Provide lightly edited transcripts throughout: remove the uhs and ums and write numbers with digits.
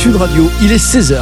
Sud Radio, il est 16h.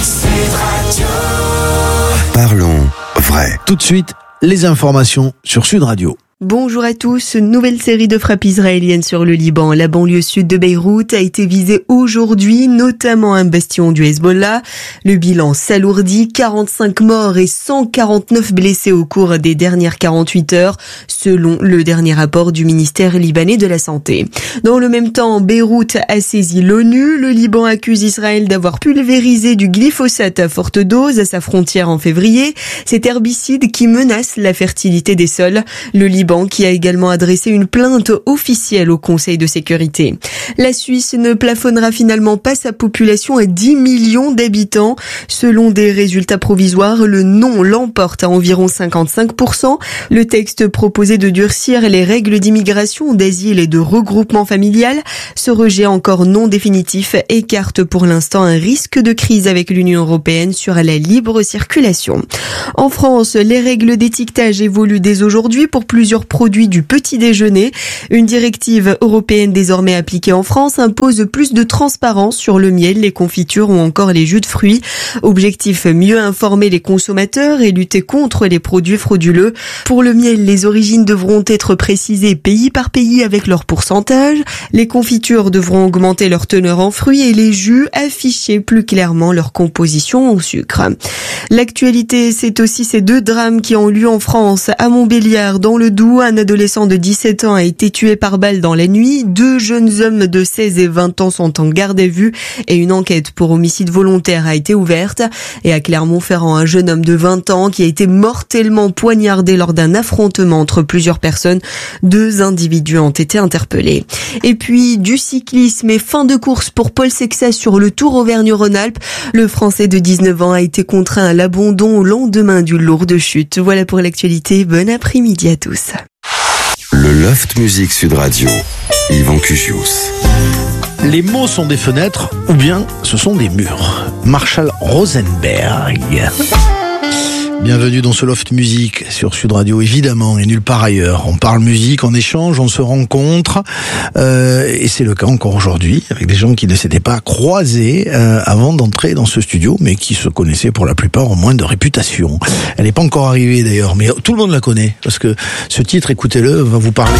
Parlons vrai. Tout de suite, les informations sur Sud Radio. Bonjour à tous. Nouvelle série de frappes israéliennes sur le Liban. La banlieue sud de Beyrouth a été visée aujourd'hui, notamment un bastion du Hezbollah. Le bilan s'alourdit, 45 morts et 149 blessés au cours des dernières 48 heures, selon le dernier rapport du ministère libanais de la Santé. Dans le même temps, Beyrouth a saisi l'ONU. Le Liban accuse Israël d'avoir pulvérisé du glyphosate à forte dose à sa frontière en février. Cet herbicide qui menace la fertilité des sols. Le Liban qui a également adressé une plainte officielle au Conseil de sécurité. La Suisse ne plafonnera finalement pas sa population à 10 millions d'habitants. Selon des résultats provisoires, le non l'emporte à environ 55%. Le texte proposait de durcir les règles d'immigration, d'asile et de regroupement familial. Ce rejet encore non définitif écarte pour l'instant un risque de crise avec l'Union européenne sur la libre circulation. En France, les règles d'étiquetage évoluent dès aujourd'hui pour plusieurs produits du petit déjeuner. Une directive européenne désormais appliquée en France impose plus de transparence sur le miel, les confitures ou encore les jus de fruits. Objectif, mieux informer les consommateurs et lutter contre les produits frauduleux. Pour le miel, les origines devront être précisées pays par pays avec leur pourcentage. Les confitures devront augmenter leur teneur en fruits et les jus afficher plus clairement leur composition en sucre. L'actualité, c'est aussi ces deux drames qui ont lieu en France. À Montbéliard, dans le Doubs, un adolescent de 17 ans a été tué par balle dans la nuit. Deux jeunes hommes de 16 et 20 ans sont en garde à vue et une enquête pour homicide volontaire a été ouverte. Et à Clermont-Ferrand, un jeune homme de 20 ans qui a été mortellement poignardé lors d'un affrontement entre plusieurs personnes. Deux individus ont été interpellés. Et puis, du cyclisme et fin de course pour Paul Sexas sur le Tour Auvergne-Rhône-Alpes. Le Français de 19 ans a été contraint à l'abandon au lendemain d'une lourde chute. Voilà pour l'actualité. Bon après-midi à tous. Le Loft Music Sud Radio, Yvan Cugius. Les mots sont des fenêtres ou bien ce sont des murs. Marshall Rosenberg. Bienvenue dans ce Loft Music sur Sud Radio, évidemment, et nulle part ailleurs. On parle musique, on échange, on se rencontre, et c'est le cas encore aujourd'hui, avec des gens qui ne s'étaient pas croisés avant d'entrer dans ce studio, mais qui se connaissaient pour la plupart au moins de réputation. Elle n'est pas encore arrivée d'ailleurs, mais tout le monde la connaît, parce que ce titre, écoutez-le, va vous parler...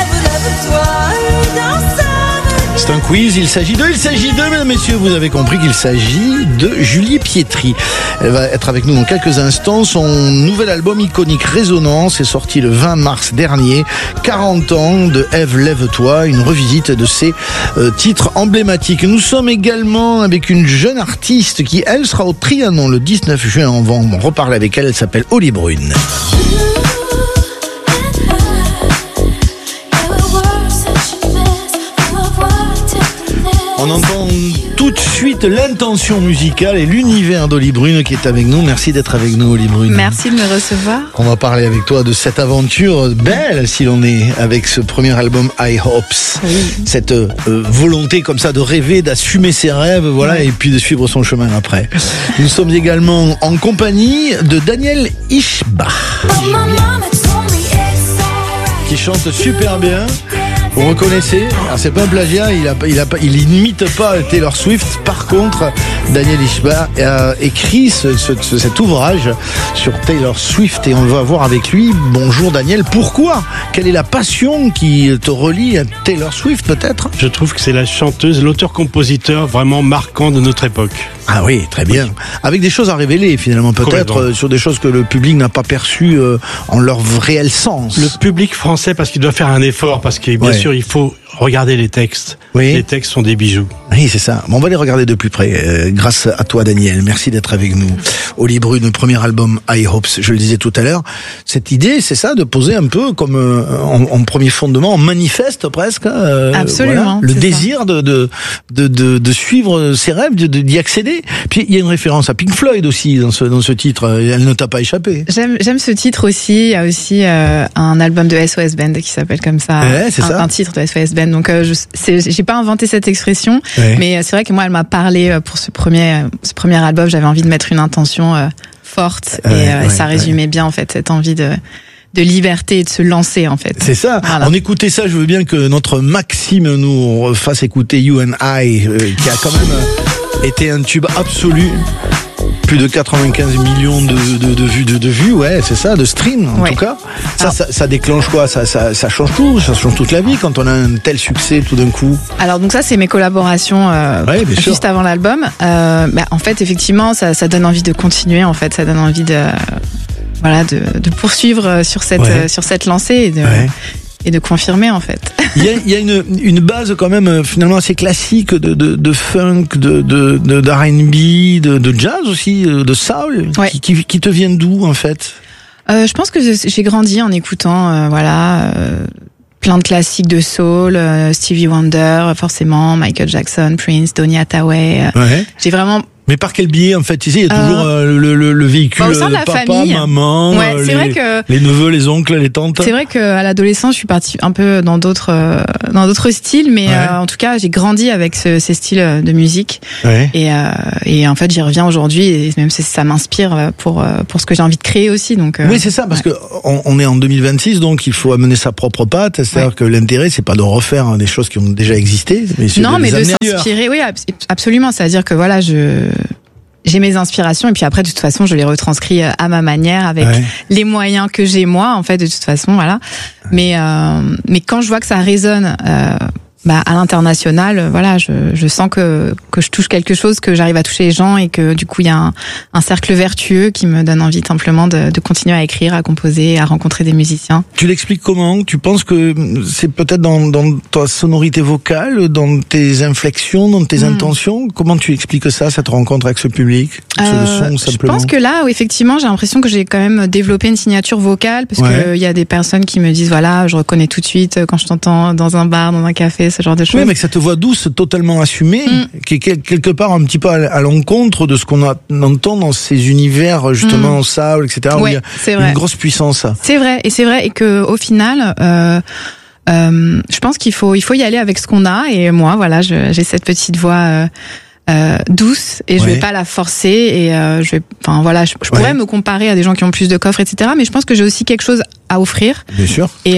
C'est un quiz, il s'agit de, mesdames, messieurs, vous avez compris qu'il s'agit de Julie Pietri. Elle va être avec nous dans quelques instants. Son nouvel album iconique Résonance est sorti le 20 mars dernier. 40 ans de Ève, lève-toi, une revisite de ses titres emblématiques. Nous sommes également avec une jeune artiste qui, elle, sera au Trianon le 19 juin. On va en reparler avec elle. Elle s'appelle Holly Brune. On entend tout de suite l'intention musicale et l'univers d'Holly Brune qui est avec nous. Merci d'être avec nous, Holly Brune. Merci de me recevoir. On va parler avec toi de cette aventure belle, si l'on est, avec ce premier album High Hopes. Oui. Cette volonté comme ça de rêver, d'assumer ses rêves, voilà, oui. Et puis de suivre son chemin après. Nous sommes également en compagnie de Daniel Ishbach, qui chante super bien. Vous reconnaissez? Alors c'est pas un plagiat, il n'imite pas Taylor Swift. Par contre, Daniel Ishbach a écrit cet ouvrage sur Taylor Swift et on va voir avec lui. Bonjour Daniel, pourquoi? Quelle est la passion qui te relie à Taylor Swift peut-être? Je trouve que c'est la chanteuse, l'auteur-compositeur vraiment marquant de notre époque. Ah oui, très bien. Oui. Avec des choses à révéler finalement peut-être sur des choses que le public n'a pas perçues en leur réel sens. Le public français, parce qu'il doit faire un effort, parce que bien sûr il faut regarder les textes. Oui. Les textes sont des bijoux. Oui, c'est ça. Bon, on va les regarder de plus près grâce à toi Daniel. Merci d'être avec nous. Holly Brune, premier album High Hopes, je le disais tout à l'heure. Cette idée, c'est ça, de poser un peu comme en premier fondement, en manifeste presque. Absolument. Voilà, le désir de suivre ses rêves, d'y accéder. Puis il y a une référence à Pink Floyd aussi dans ce titre. Elle ne t'a pas échappé. J'aime ce titre aussi. Il y a aussi un album de SOS Band qui s'appelle comme ça. Ouais, c'est ça. Un titre de SOS Band. Donc j'ai pas inventé cette expression, mais c'est vrai que moi elle m'a parlé pour ce premier album. J'avais envie de mettre une intention forte et ça résumait bien en fait cette envie de liberté et de se lancer en fait. C'est ça. Voilà. On écoutait ça, je veux bien que notre Maxime nous fasse écouter You and I, qui a quand même était un tube absolu. Plus de 95 millions de vues, ouais, c'est ça, de streams en tout cas. Ça déclenche quoi? Ça change tout, ça change toute la vie quand on a un tel succès tout d'un coup. Alors donc ça c'est mes collaborations juste avant l'album. En fait effectivement ça donne envie de continuer, en fait ça donne envie de poursuivre sur cette lancée et de confirmer en fait. Il y a une base quand même finalement assez classique de funk, de R&B, de jazz aussi, de soul, qui te viennent d'où en fait? Je pense que j'ai grandi en écoutant plein de classiques de soul, Stevie Wonder forcément, Michael Jackson, Prince, Donny Hathaway. J'ai vraiment. Mais par quel biais en fait? Tu sais, il y a toujours le véhicule, au sein de la papa, famille. maman, c'est vrai que les neveux, les oncles, les tantes. C'est vrai qu'à l'adolescence, je suis partie un peu dans d'autres styles, mais en tout cas, j'ai grandi avec ces styles de musique. Et en fait, j'y reviens aujourd'hui, et même si ça m'inspire pour ce que j'ai envie de créer aussi. Donc oui, c'est ça, parce que on est en 2026, donc il faut amener sa propre patte. C'est-à-dire que l'intérêt, c'est pas de refaire des choses qui ont déjà existé, mais c'est de s'inspirer. Oui, absolument. C'est-à-dire que voilà, j'ai mes inspirations, et puis après de toute façon je les retranscris à ma manière avec les moyens que j'ai moi, en fait, de toute façon, voilà. Mais quand je vois que ça résonne à l'international, voilà, je sens que je touche quelque chose, que j'arrive à toucher les gens, et que du coup il y a un cercle vertueux qui me donne envie simplement de continuer à écrire, à composer, à rencontrer des musiciens. Tu l'expliques comment? Tu penses que c'est peut-être dans ta sonorité vocale, dans tes inflexions, dans tes intentions? Comment tu expliques ça, cette rencontre avec ce public, ce son, simplement? Je pense que là, effectivement, j'ai l'impression que j'ai quand même développé une signature vocale, parce que il y a des personnes qui me disent voilà, je reconnais tout de suite quand je t'entends dans un bar, dans un café, ce genre de choses. Oui, mais que cette voix douce, totalement assumée, qui est quelque part un petit peu à l'encontre de ce qu'on entend dans ces univers, justement, soul, etc., où il y a une grosse puissance. C'est vrai, et que au final, je pense qu'il faut y aller avec ce qu'on a, et moi, voilà, j'ai cette petite voix douce, et je vais pas la forcer, et je pourrais me comparer à des gens qui ont plus de coffres, etc., mais je pense que j'ai aussi quelque chose à offrir. Bien sûr. Et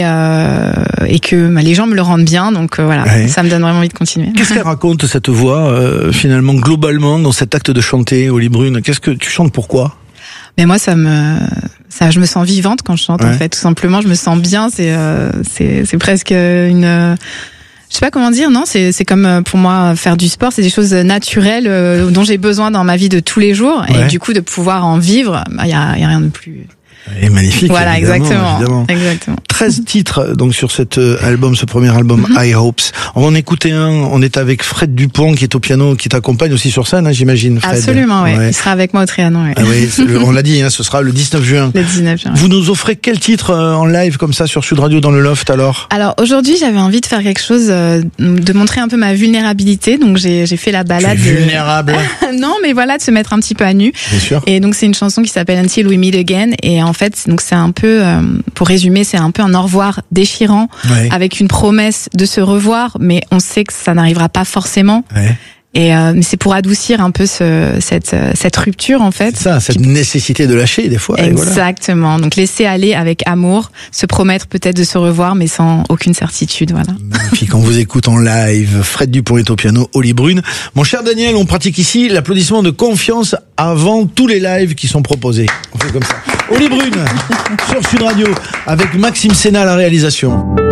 que les gens me le rendent bien, donc ça me donne vraiment envie de continuer. Qu'est-ce qu'elle raconte, cette voix, finalement, globalement, dans cet acte de chanter, Oli Brune? Qu'est-ce que tu chantes, pourquoi? Mais moi, je me sens vivante quand je chante, en fait, tout simplement, je me sens bien, c'est presque une... Je sais pas comment dire, non, c'est comme pour moi faire du sport, c'est des choses naturelles dont j'ai besoin dans ma vie de tous les jours, et du coup de pouvoir en vivre, y a rien de plus. Et magnifique. Voilà, évidemment. 13 titres donc sur cet album, ce premier album, High Hopes. On va en écouter un. On est avec Fred Dupont qui est au piano, qui t'accompagne aussi sur scène, j'imagine. Fred. Absolument, oui. Il sera avec moi au Trianon. Ah oui, on l'a dit, ce sera le 19 juin. Le 19 juin. Vous nous offrez quel titre en live comme ça sur Sud Radio dans le Loft alors? Alors aujourd'hui, j'avais envie de faire quelque chose, de montrer un peu ma vulnérabilité. Donc j'ai fait la balade. Vulnérable. Non, mais voilà, de se mettre un petit peu à nu. Bien sûr. Et donc c'est une chanson qui s'appelle Until We Meet Again. Et en fait, donc c'est un peu, pour résumer, c'est un peu un au revoir déchirant, avec une promesse de se revoir, mais on sait que ça n'arrivera pas forcément. Et mais c'est pour adoucir un peu cette rupture, en fait. C'est ça, cette nécessité de lâcher des fois. Exactement. Voilà. Donc laisser aller avec amour, se promettre peut-être de se revoir, mais sans aucune certitude. Voilà. Magnifique. On vous écoute en live. Fred Dupont est au piano, Oli Brune. Mon cher Daniel, on pratique ici l'applaudissement de confiance avant tous les lives qui sont proposés. On fait comme ça. Oli Brune sur Sud Radio avec Maxime Sénat à la réalisation.